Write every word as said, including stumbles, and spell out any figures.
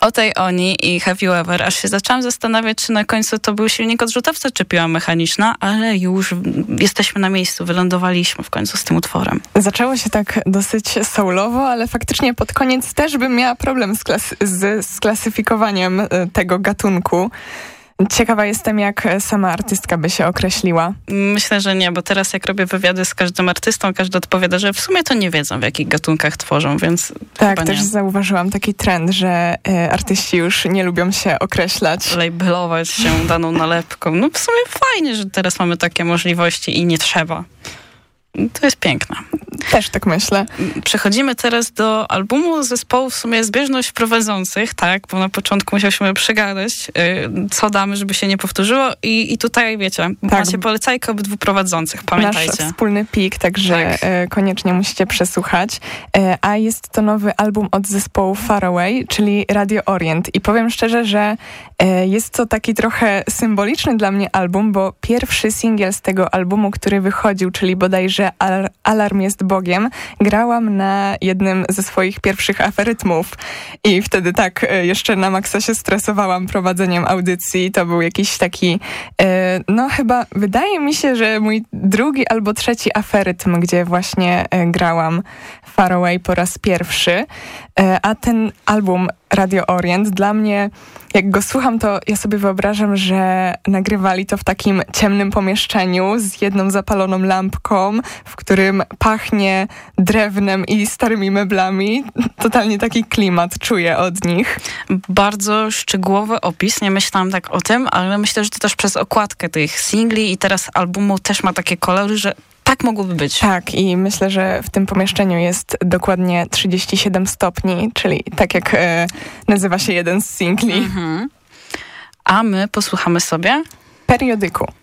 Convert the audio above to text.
O tej Oni i Have You Ever, aż się zaczęłam zastanawiać, czy na końcu to był silnik odrzutowca, czy piła mechaniczna, ale już jesteśmy na miejscu, wylądowaliśmy w końcu z tym utworem. Zaczęło się tak dosyć soulowo, ale faktycznie pod koniec też bym miała problem z, klas- z, z klasyfikowaniem tego gatunku. Ciekawa jestem, jak sama artystka by się określiła. Myślę, że nie, bo teraz jak robię wywiady z każdym artystą, każdy odpowiada, że w sumie to nie wiedzą, w jakich gatunkach tworzą, więc tak, też zauważyłam taki trend, że y, artyści już nie lubią się określać. Labelować się daną nalepką. No w sumie fajnie, że teraz mamy takie możliwości i nie trzeba. To jest piękne. Też tak myślę. Przechodzimy teraz do albumu zespołu w sumie Zbieżność prowadzących, tak, bo na początku musieliśmy przegadać, yy, co damy, żeby się nie powtórzyło i, i tutaj, wiecie, tak. Macie polecajkę obydwu prowadzących, pamiętajcie. Nasz wspólny pik, także tak. y, koniecznie musicie przesłuchać. Y, a jest to nowy album od zespołu Far Away, czyli Radio Orient. I powiem szczerze, że y, jest to taki trochę symboliczny dla mnie album, bo pierwszy singiel z tego albumu, który wychodził, czyli bodajże Al- Alarm jest Bogiem, grałam na jednym ze swoich pierwszych aferytmów i wtedy tak jeszcze na maksa się stresowałam prowadzeniem audycji. To był jakiś taki, no chyba wydaje mi się, że mój drugi albo trzeci aferytm, gdzie właśnie grałam Far Away po raz pierwszy, a ten album Radio Orient dla mnie, jak go słucham, to ja sobie wyobrażam, że nagrywali to w takim ciemnym pomieszczeniu z jedną zapaloną lampką, w którym pachnie drewnem i starymi meblami. Totalnie taki klimat czuję od nich. Bardzo szczegółowy opis, nie myślałam tak o tym, ale myślę, że to też przez okładkę tych singli i teraz albumu też ma takie kolory, że tak mogłoby być. Tak, i myślę, że w tym pomieszczeniu jest dokładnie trzydzieści siedem stopni, czyli tak jak e, nazywa się jeden z singli. Mhm. A my posłuchamy sobie Periodyku.